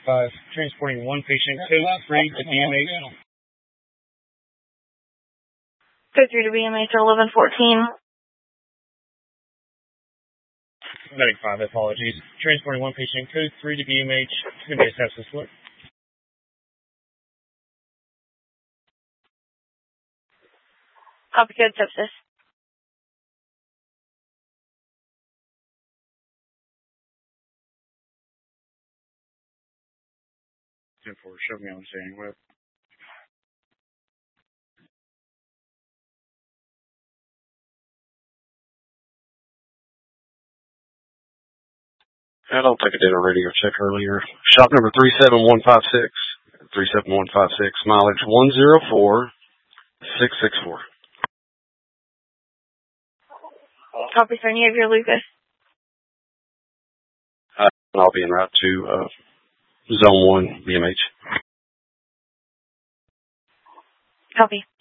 95, transporting one patient, code 3 to BMH. Code 3 to BMH, 1114. Medic 5, apologies. Transporting one patient, code 3 to BMH. It's going to be a sepsis alert. Copy code sepsis. 10-4, show me on standing web. I don't think I did a radio check earlier. Shop number 37156. 37156, mileage 104664. Copy, sir. You have your Lucas. I'll be en route to Zone 1 BMH. Copy.